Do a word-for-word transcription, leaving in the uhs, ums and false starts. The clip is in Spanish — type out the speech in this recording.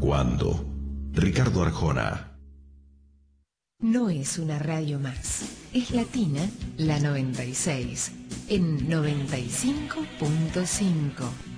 ¿Cuándo? Ricardo Arjona. No es una radio más. Es Latina, la noventa y seis, en noventa y cinco punto cinco.